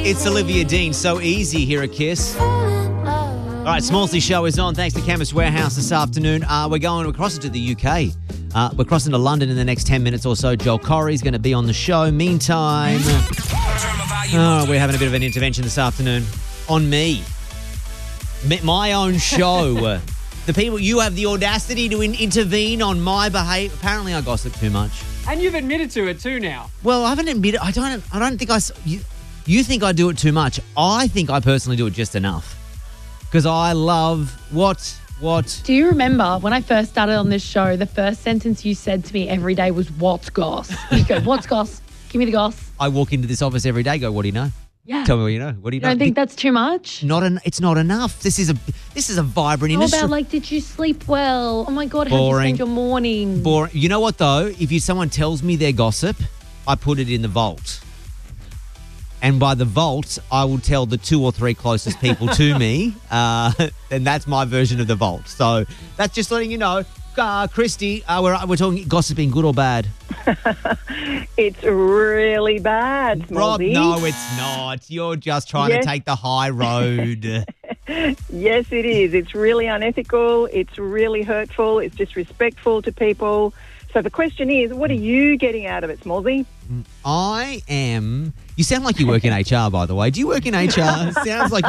It's Olivia Dean. So easy here at Kiss. All right, Smallsy Show is on. Thanks to Chemist Warehouse this afternoon. We're crossing to the UK. We're crossing to London in the next 10 minutes or so. Joel Corey's going to be on the show. Meantime, we're having a bit of an intervention this afternoon on me. My own show. The people, you have the audacity to intervene on my behaviour. Apparently I gossip too much. And you've admitted to it too now. Well, I haven't admitted. I don't think you think I do it too much. I think I personally do it just enough. Because I love what? Do you remember when I first started on this show, the first sentence you said to me every day was, "What's goss?" You go, "What's goss? Give me the goss." I walk into this office every day, go, "What do you know?" Yeah. Tell me what you know. What do you know? Don't think that's too much? It's not enough. This is a vibrant How industry. about did you sleep well? Oh my God, how did you spend your morning? Boring. You know what though? If someone tells me their gossip, I put it in the vault. And by the vault, I will tell the 2 or 3 closest people to me. And that's my version of the vault. So that's just letting you know. Christy, we're talking gossiping, good or bad? It's really bad, Rob, Smallsy. no, it's not. You're just trying to take the high road. Yes, it is. It's really unethical. It's really hurtful. It's disrespectful to people. So the question is, what are you getting out of it, Smallsy? I am... You sound like you work in HR, by the way. Do you work in HR? Sounds like